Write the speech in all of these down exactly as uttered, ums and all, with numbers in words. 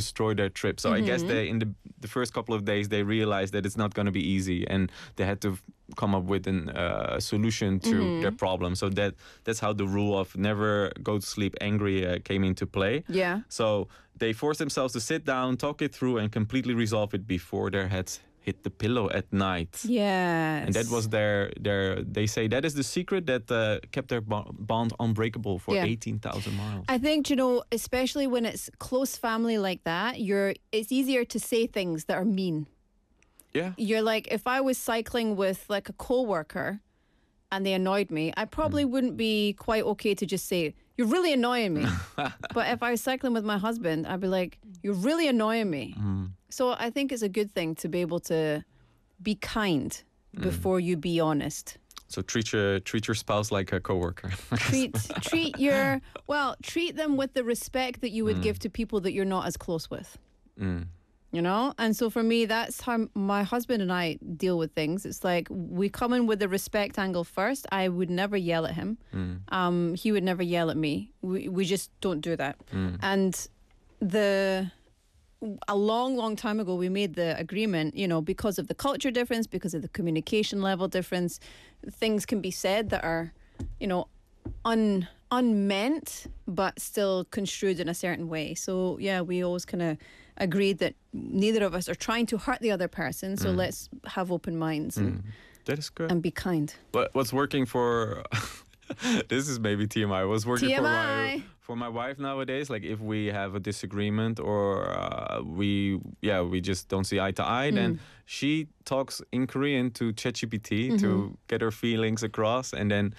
destroy their trip. So mm-hmm. I guess they in the the first couple of days they realized that it's not going to be easy, and they had to come up with a uh, solution to mm-hmm. their problem. So that that's how the rule of never go to sleep angry uh, came into play. Yeah. So they forced themselves to sit down, talk it through, and completely resolve it before their heads hit the pillow at night. Yes. And that was their, their they say that is the secret that uh, kept their bond unbreakable for yeah. eighteen thousand miles. I think, you know, especially when it's close family like that, you're it's easier to say things that are mean. Yeah. You're like, if I was cycling with like a coworker and they annoyed me, I probably mm. wouldn't be quite okay to just say, you're really annoying me. But if I was cycling with my husband, I'd be like, you're really annoying me. Mm. So I think it's a good thing to be able to be kind mm. before you be honest. So treat your treat your spouse like a coworker. treat treat your well, treat them with the respect that you would mm. give to people that you're not as close with. Mm. You know? And so for me, that's how my husband and I deal with things. It's like we come in with the respect angle first. I would never yell at him. Mm. Um, he would never yell at me. We we just don't do that. Mm. And the a long, long time ago, we made the agreement, you know, because of the culture difference, because of the communication level difference, things can be said that are, you know, un unmeant, but still construed in a certain way. So, yeah, we always kind of agreed that neither of us are trying to hurt the other person. So mm. let's have open minds and, mm. that is good. and be kind. But what's working for... this is maybe T M I. What's working T M I. for my for my wife nowadays? Like if we have a disagreement or uh, we yeah we just don't see eye to eye, mm. then she talks in Korean to ChatGPT mm-hmm. to get her feelings across, and then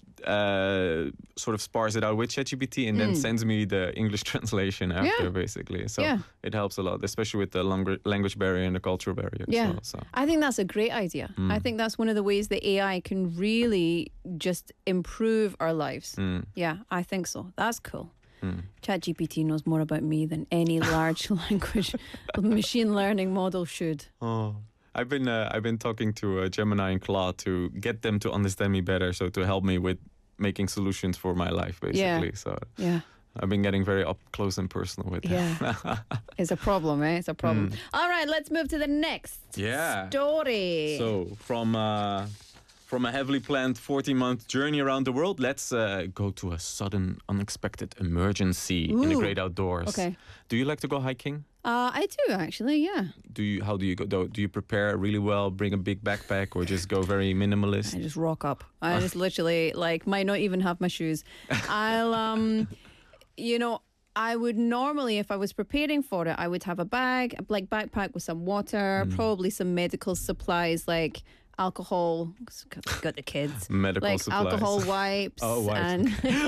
uh, sort of spars it out with ChatGPT, and mm. then sends me the English translation after, yeah. basically. So yeah. it helps a lot, especially with the langu- language barrier and the cultural barrier. Yeah, well, so. I think that's a great idea. Mm. I think that's one of the ways that A I can really just improve our lives. Mm. Yeah, I think so. That's cool. Mm. ChatGPT knows more about me than any large language machine learning model should. Oh. I've been uh, I've been talking to uh, Gemini and Claude to get them to understand me better, so to help me with making solutions for my life, basically. Yeah. So yeah. I've been getting very up close and personal with yeah. that. It's a problem, eh? It's a problem. Mm. All right, let's move to the next yeah. story. So from uh, from a heavily planned fourteen-month journey around the world, let's uh, go to a sudden, unexpected emergency Ooh. in the great outdoors. Okay. Do you like to go hiking? Uh, I do actually, yeah. Do you? How do you go? Do, do you prepare really well? Bring a big backpack, or just go very minimalist? I just rock up. I just literally like might not even have my shoes. I'll um, you know, I would normally, if I was preparing for it, I would have a bag, a like backpack with some water, mm. probably some medical supplies like alcohol. Got the kids. Medical like supplies. alcohol wipes. Oh, wipes. And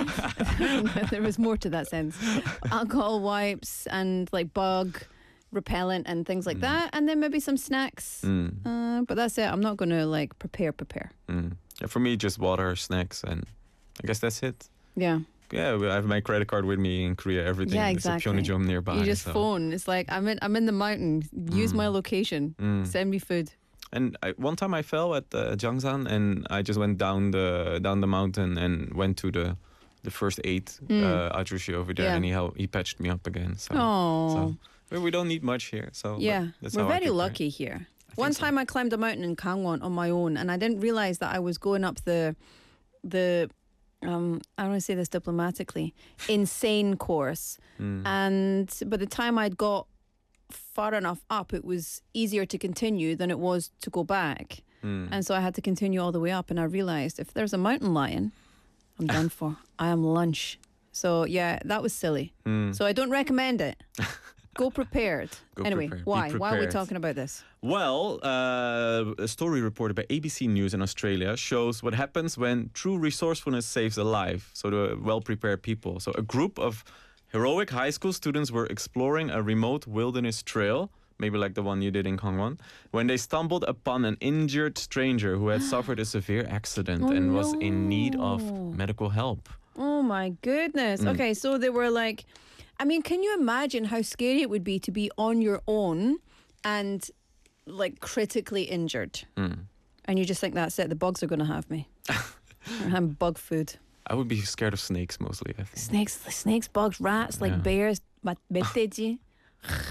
there was more to that sense. Alcohol wipes and like bug repellent and things like mm. that, and then maybe some snacks. Mm. Uh, but that's it. I'm not going to like prepare, prepare. Mm. Yeah, for me, just water, snacks, and I guess that's it. Yeah. Yeah, I have my credit card with me in Korea. Everything. Yeah, exactly. There's a Pyeongchang nearby. You just so. phone. It's like I'm in. I'm in the mountain. Use mm. my location. Mm. Send me food. And I, one time I fell at uh, Jangsan, and I just went down the down the mountain and went to the the first aid mm. uh, Ajushi over there, yeah. and he helped, he patched me up again. So, oh, so we don't need much here. So yeah, that's we're how very I lucky it. here. One time so. I climbed a mountain in Gangwon on my own, and I didn't realize that I was going up the the um, I don't want to say this diplomatically, insane course. Mm. And by the time I'd got far enough up, it was easier to continue than it was to go back. Mm. And so I had to continue all the way up, and I realized if there's a mountain lion, I'm done for. I am lunch. So yeah, that was silly. Mm. So I don't recommend it. Go prepared. Go anyway, prepared. why? Be Why are we talking about this? Well, uh, a story reported by A B C News in Australia shows what happens when true resourcefulness saves a life. So the well-prepared people. So a group of heroic high school students were exploring a remote wilderness trail, maybe like the one you did in Gangwon, when they stumbled upon an injured stranger who had suffered a severe accident oh, and no. was in need of medical help. Oh my goodness. Mm. Okay, so they were like, I mean, can you imagine how scary it would be to be on your own and like critically injured? Mm. And you just think, that's it, the bugs are going to have me. I'm bug food. I would be scared of snakes mostly, I think. Snakes, snakes, bugs, rats, like yeah. bears.